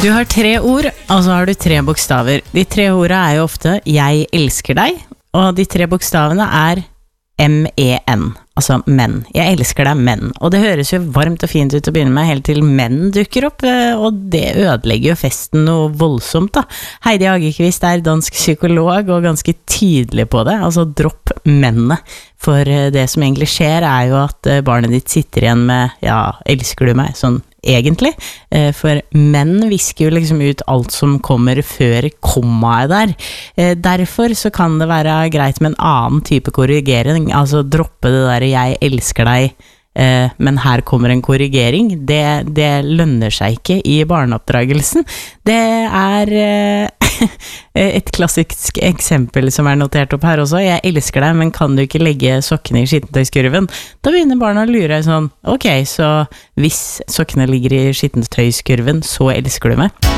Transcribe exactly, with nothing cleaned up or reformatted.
Du har tre ord, og så har du tre bokstaver. De tre ordene er jo ofte «jeg elsker deg», og de tre bokstavene er M E N, altså menn. Jeg elsker deg, menn. Og det høres jo varmt og fint ut å begynne med, helt til menn dukker opp, og det ødelegger jo festen noe voldsomt da. Heidi Hagekvist er dansk psykolog og ganske tydelig på det, altså dropp mennene. For det som egentlig skjer er jo at barnet ditt sitter igjen med, ja, elsker du meg, sånn egentlig, for menn visker jo liksom ut alt som kommer før kommaet der. Derfor så kan det være greit med en annen type korrigering, altså droppe det der «jeg elsker deg», men her kommer en korrigering. Det, det lønner seg ikke i barneoppdragelsen. Det er et klassisk eksempel som er notert opp her også. Jeg elsker deg, men kan du ikke legge sokkene i skittentøyskurven? Da begynner barna å lure sånn, ok, så hvis sokkene ligger i skittentøyskurven, så elsker du meg.